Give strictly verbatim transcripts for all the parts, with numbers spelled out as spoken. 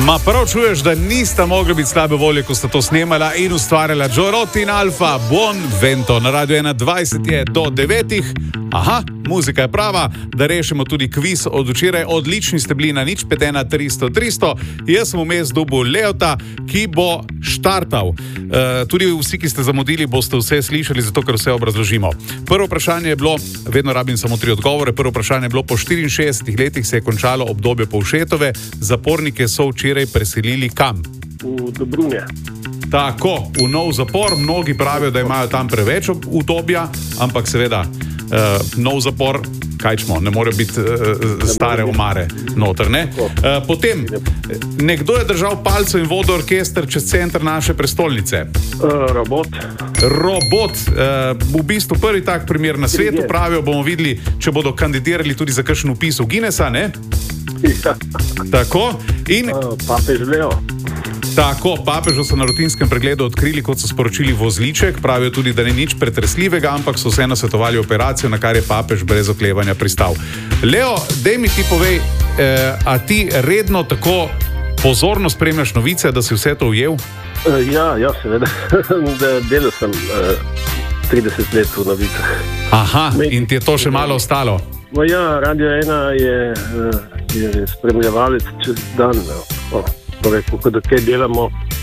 Ma prav čuješ, da nista mogla biti slabe volje, ko sta to snemala in ustvarjala Joe Roth in Alfa, Buon Vento. Na Radio ena dvajset je do devetih. Aha, muzika je prava, da rešimo tudi kviz od včeraj. Odlični ste bili na nič pet ena tristo tristo. Jaz sem vmes dobil Leota, ki bo štartal. E, tudi vsi, ki ste zamudili, boste vse slišali, zato ker vse obrazložimo. Prvo vprašanje je bilo, vedno rabim samo tri odgovore, prvo vprašanje je bilo, po štiriinšestdesetih letih se je končalo obdobje Povšetove, zapornike so včeraj preselili kam? V Dobrunje. Tako, v nov zapor. Mnogi pravijo, da imajo tam preveč udobja, ampak seveda, uh, nov zapor, kaj čmo, ne more biti uh, stare omare noter, ne? Uh, potem, nekdo je držal palco in vodil orkester čez center naše prestolnice. Uh, robot. Robot. Uh, v bistvu prvi tak primer na svetu, pravijo, bomo videli, če bodo kandidirali tudi za kakšen vpis v Guinnessa, ne? Ja. Tako. In uh, papež Leo. Tako, papežu so na rutinskem pregledu odkrili, kot so sporočili, vozliček. Pravijo tudi, da ni nič pretresljivega, ampak so vseeno svetovali operacijo, na kar je papež brez oklevanja pristal. Leo, daj mi ti povej, eh, a ti redno tako pozorno spremljaš novice, da si vse to ujel? Uh, ja, ja, seveda. Delal sem uh, trideset let v novicah. Aha, in ti je to še malo ostalo? No ja, Radio ena je, uh, je spremljevalec čez dan. No. Rekel, da kaj delamo,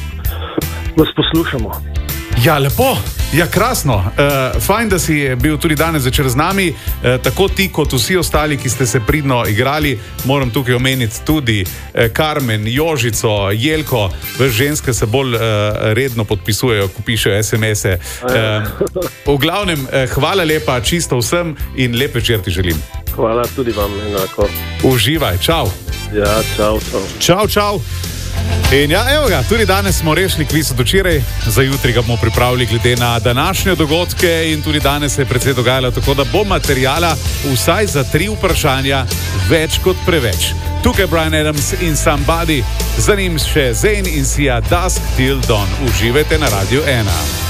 vas poslušamo. Ja, lepo, ja, krasno. Uh, fajn, da si bil tudi danes večer z nami, uh, tako ti kot vsi ostali, ki ste se pridno igrali. Moram tukaj omeniti tudi uh, Karmen, Jožico, Jelko. Veš, ženske se bolj uh, redno podpisujejo, ko pišejo es em ese. Uh, v glavnem, uh, hvala lepa čisto vsem in lep večer ti želim. Hvala tudi vam enako. Uživaj, čau. Ja, čau, čau. Čau, čau. In ja, evo ga, tudi danes smo rešili kviz od včeraj, za jutri ga bomo pripravili glede na današnje dogodke in tudi danes se je precej dogajalo, tako da bo materijala vsaj za tri vprašanja več kot preveč. Tukaj Bryan Adams in Somebody, za njim še Zayn in Sia, Dusk Till Dawn. Uživajte na Radio ena.